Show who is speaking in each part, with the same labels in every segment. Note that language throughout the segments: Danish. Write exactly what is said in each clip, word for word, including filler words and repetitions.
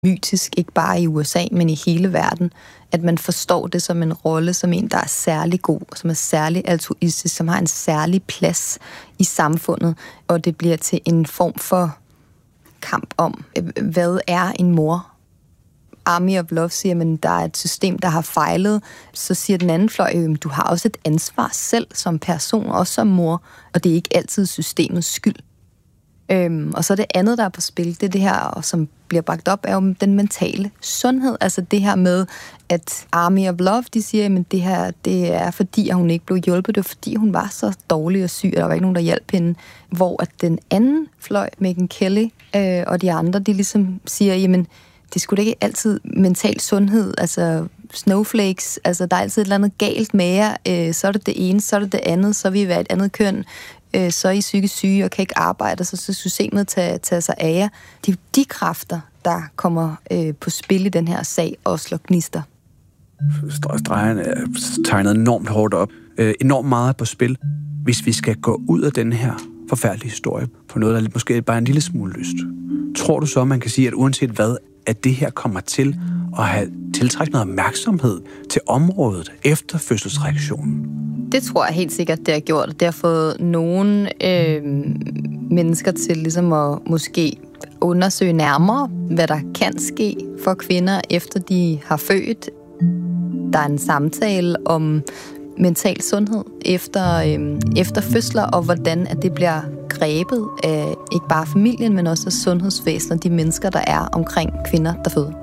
Speaker 1: mytisk, ikke bare i U S A, men i hele verden. At man forstår det som en rolle, som en, der er særlig god, som er særlig altruistisk, som har en særlig plads i samfundet, og det bliver til en form for kamp om, hvad er en mor? Army of Love siger, at der er et system, der har fejlet. Så siger den anden fløj, at du har også et ansvar selv som person, også som mor, og det er ikke altid systemets skyld. Øhm, og så det andet, der er på spil, det er det her, og som bliver bragt op, er jo den mentale sundhed. Altså det her med, at Army of Love, de siger, at det her, det er fordi, at hun ikke blev hjulpet. Det var fordi, hun var så dårlig og syg, og der var ikke nogen, der hjalp hende. Hvor at den anden fløj, Megyn Kelly øh, og de andre, de ligesom siger, jamen, det skulle da ikke altid mental sundhed, altså snowflakes, altså der er altid et eller andet galt med jer, øh, så er det det ene, så er det det andet, så vil I være et andet køn, øh, så er I psykisk syge og kan ikke arbejde, så så systemet tager, tager sig af jer. Det er jo de kræfter, der kommer øh, på spil i den her sag og slår gnister.
Speaker 2: Stregerne er tegnet enormt hårdt op. Øh, enormt meget på spil. Hvis vi skal gå ud af den her forfærdelige historie på noget, der måske bare er en lille smule lyst, tror du så, man kan sige, at uanset hvad, at det her kommer til at have tiltrækket noget opmærksomhed til området efter fødselsreaktionen?
Speaker 1: Det tror jeg helt sikkert, det har gjort. Det har fået nogle øh, mennesker til ligesom at måske undersøge nærmere, hvad der kan ske for kvinder, efter de har født. Der er en samtale om mental sundhed efter, øh, efter fødsler, og hvordan at det bliver grebet af ikke bare familien, men også af sundhedsvæsenet, de mennesker, der er omkring kvinder, der føder.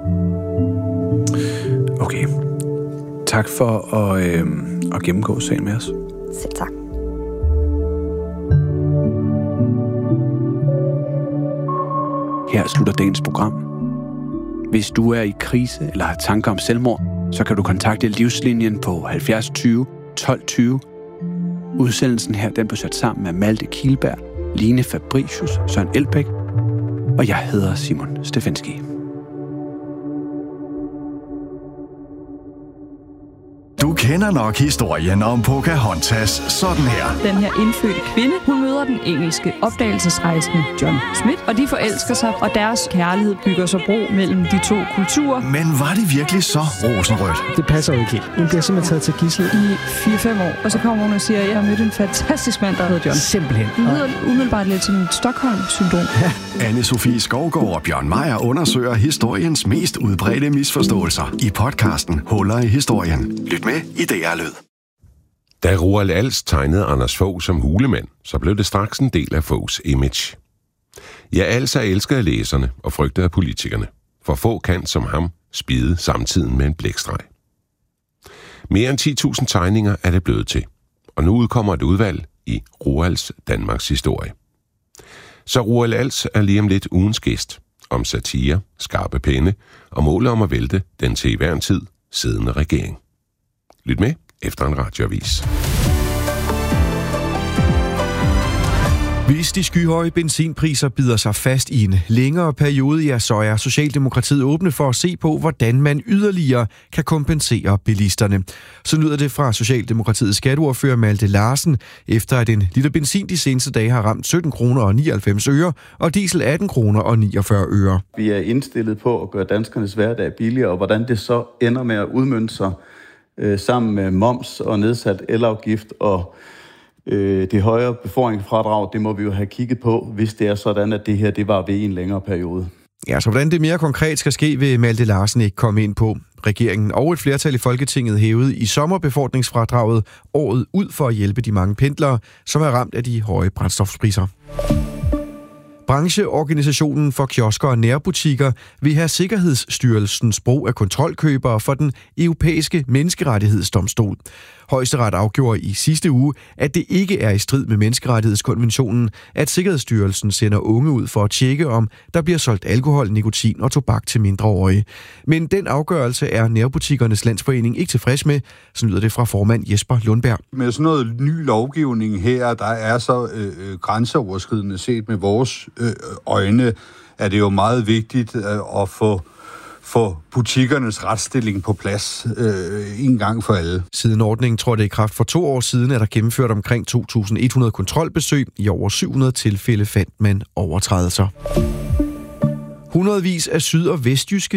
Speaker 2: Okay. Tak for at, øh, at gennemgå sagen med os.
Speaker 1: Selv tak.
Speaker 2: Her slutter dagens program. Hvis du er i krise eller har tanker om selvmord, så kan du kontakte Livslinjen på halvfjerds tyve tolv tyve. Udsendelsen her, den blev sat sammen med Malte Kielberg, Line Fabricius, Søren Elbæk, og jeg hedder Simon Stefanski.
Speaker 3: Du kender nok historien om Pocahontas sådan her.
Speaker 4: Den her indfødte kvinde, hun møder den engelske opdagelsesrejsende John Smith, og de forelsker sig, og deres kærlighed bygger sig bro mellem de to kulturer.
Speaker 3: Men var det virkelig så rosenrødt?
Speaker 5: Det passer jo ikke helt. Hun bliver simpelthen taget til gidsel
Speaker 4: I fire fem år, og så kommer hun og siger, at jeg har mødt en fantastisk mand, der hedder John.
Speaker 5: Simpelthen.
Speaker 4: Det lyder umiddelbart lidt som et Stockholm-syndrom.
Speaker 3: Ja. Anne-Sophie Skovgaard og Bjørn Meier undersøger historiens mest udbredte misforståelser i podcasten Huller i historien. Lyt med i D R Lyd.
Speaker 6: Da Roald Als tegnede Anders Fogh som hulemand, så blev det straks en del af Foghs image. Ja, Als er elsket af læserne og frygtet af politikerne, for Fogh kan som ham spide samtiden med en blækstreg. Mere end ti tusind tegninger er det blevet til, og nu udkommer et udvalg i Roalds Danmarks historie. Så Roald Als er lige om lidt ugens gæst om satire, skarpe penne og målet om at vælte den til hver en tid siddende regering. Lyt med efter en radioavis.
Speaker 7: Hvis de skyhøje benzinpriser bider sig fast i en længere periode, ja, så er Socialdemokratiet åbne for at se på, hvordan man yderligere kan kompensere bilisterne. Så lyder det fra Socialdemokratiets skatteordfører Malte Larsen, efter at en liter benzin de seneste dage har ramt sytten kroner og nioghalvfems øre, og diesel atten kroner og niogfyrre øre.
Speaker 8: Vi er indstillet på at gøre danskernes hverdag billigere, og hvordan det så ender med at udmønte sig øh, sammen med moms og nedsat elafgift og det højere befordringsfradrag, det må vi jo have kigget på, hvis det er sådan, at det her det var ved en længere periode.
Speaker 7: Ja, så hvordan det mere konkret skal ske, vil Malte Larsen ikke komme ind på. Regeringen og et flertal i Folketinget hævede i sommer befordringsfradraget året ud for at hjælpe de mange pendlere, som er ramt af de høje brændstofpriser. Brancheorganisationen for kiosker og nærbutikker vil have Sikkerhedsstyrelsens brug af kontrolkøbere for den europæiske menneskerettighedsdomstol. Højesteret afgjorde i sidste uge, at det ikke er i strid med menneskerettighedskonventionen, at Sikkerhedsstyrelsen sender unge ud for at tjekke, om der bliver solgt alkohol, nikotin og tobak til mindreårige. Men den afgørelse er Nærbutikkernes Landsforening ikke tilfreds med, så lyder det fra formand Jesper Lundberg.
Speaker 9: Med sådan noget ny lovgivning her, der er så øh, grænseoverskridende set med vores øh, øjne, er det jo meget vigtigt øh, at få få butikkernes retsstilling på plads øh, en gang for alle.
Speaker 7: Siden ordningen trådte i kraft for to år siden, er der gennemført omkring to tusind et hundrede kontrolbesøg. I over syv hundrede tilfælde fandt man overtrædelser. Hundredvis af syd- og vestjyske